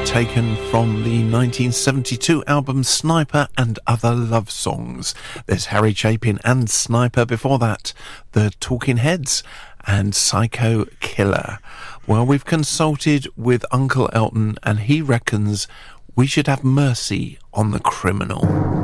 taken from the 1972 album Sniper and Other Love Songs. There's Harry Chapin and Sniper. Before that, the Talking Heads and Psycho Killer. Well, we've consulted with Uncle Elton and he reckons we should have mercy on the criminal.